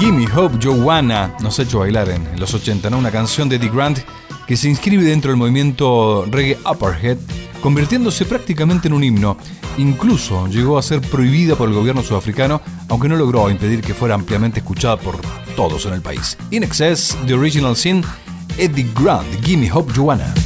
Gimme Hope Joanna nos ha hecho bailar en los 80, ¿no? Una canción de Eddie Grant que se inscribe dentro del movimiento reggae Apartheid, convirtiéndose prácticamente en un himno. Incluso llegó a ser prohibida por el gobierno sudafricano, aunque no logró impedir que fuera ampliamente escuchada por todos en el país. In Excess, The Original Sin, Eddie Grant, Gimme Hope Joanna.